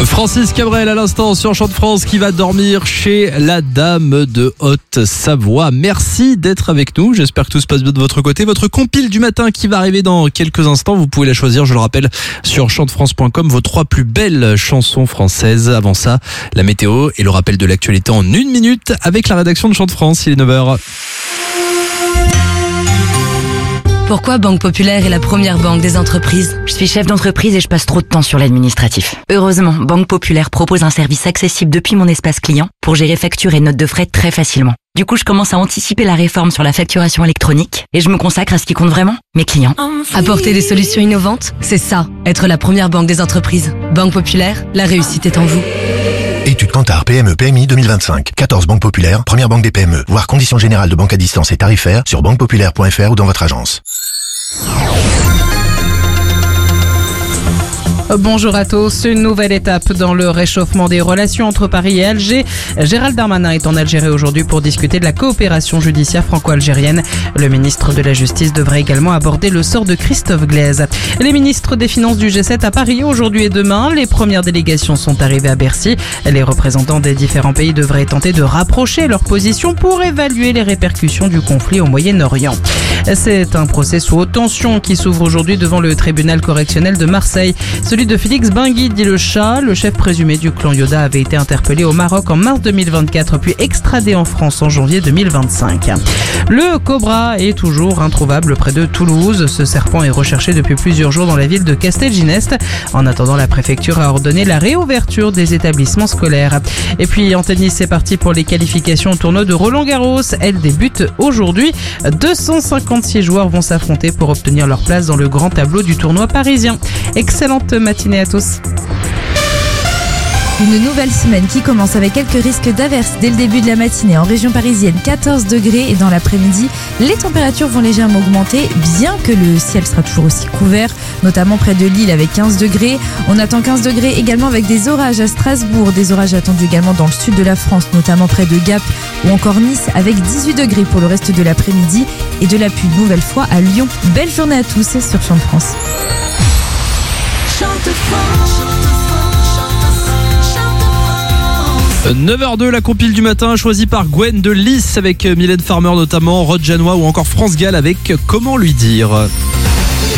Francis Cabrel à l'instant sur Chant de France qui va dormir chez la dame de Haute-Savoie. Merci d'être avec nous. J'espère que tout se passe bien de votre côté. Votre compile du matin qui va arriver dans quelques instants. Vous pouvez la choisir, je le rappelle, sur chantefrance.com. Vos 3 plus belles chansons françaises. Avant ça, la météo et le rappel de l'actualité en 1 minute avec la rédaction de Chant de France. Il est 9h. Pourquoi Banque Populaire est la première banque des entreprises ? Je suis chef d'entreprise et je passe trop de temps sur l'administratif. Heureusement, Banque Populaire propose un service accessible depuis mon espace client pour gérer factures et notes de frais très facilement. Du coup, je commence à anticiper la réforme sur la facturation électronique et je me consacre à ce qui compte vraiment, mes clients. Apporter des solutions innovantes, c'est ça, être la première banque des entreprises. Banque Populaire, la réussite est en vous. Étude Kantar PME PMI 2025. 14 banques populaires, première banque des PME. Voir conditions générales de banque à distance et tarifaires sur banquepopulaire.fr ou dans votre agence. Bonjour à tous. Une nouvelle étape dans le réchauffement des relations entre Paris et Alger. Gérald Darmanin est en Algérie aujourd'hui pour discuter de la coopération judiciaire franco-algérienne. Le ministre de la Justice devrait également aborder le sort de Christophe Glaise. Les ministres des Finances du G7 à Paris aujourd'hui et demain. Les premières délégations sont arrivées à Bercy. Les représentants des différents pays devraient tenter de rapprocher leurs positions pour évaluer les répercussions du conflit au Moyen-Orient. C'est un procès sous haute tension qui s'ouvre aujourd'hui devant le tribunal correctionnel de Marseille. Celui de Félix Benguy dit le chat, le chef présumé du clan Yoda, avait été interpellé au Maroc en mars 2024 puis extradé en France en janvier 2025. Le cobra est toujours introuvable près de Toulouse. Ce serpent est recherché depuis plusieurs jours dans la ville de Castelginest. En attendant, la préfecture a ordonné la réouverture des établissements scolaires. Et puis en tennis, c'est parti pour les qualifications au tournoi de Roland-Garros. Elle débute aujourd'hui. 256 joueurs vont s'affronter pour obtenir leur place dans le grand tableau du tournoi parisien. Excellente matinée à tous. Une nouvelle semaine qui commence avec quelques risques d'averses dès le début de la matinée. En région parisienne, 14 degrés et dans l'après-midi, les températures vont légèrement augmenter, bien que le ciel sera toujours aussi couvert, notamment près de Lille avec 15 degrés. On attend 15 degrés également avec des orages à Strasbourg, des orages attendus également dans le sud de la France, notamment près de Gap ou encore Nice avec 18 degrés pour le reste de l'après-midi et de la pluie une nouvelle fois à Lyon. Belle journée à tous sur Chant de France. 9h02, la compile du matin choisie par Gwen de Lys avec Mylène Farmer notamment, Rod Janois ou encore France Gall avec Comment lui dire.